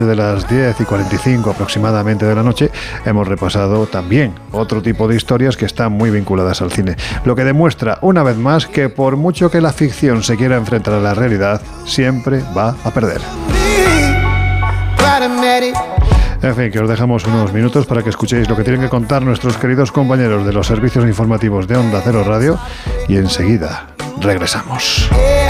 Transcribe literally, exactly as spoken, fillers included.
De las diez y cuarenta y cinco aproximadamente de la noche hemos repasado también otro tipo de historias que están muy vinculadas al cine, lo que demuestra una vez más que por mucho que la ficción se quiera enfrentar a la realidad, siempre va a perder. En fin, que os dejamos unos minutos para que escuchéis lo que tienen que contar nuestros queridos compañeros de los servicios informativos de Onda Cero Radio y enseguida regresamos.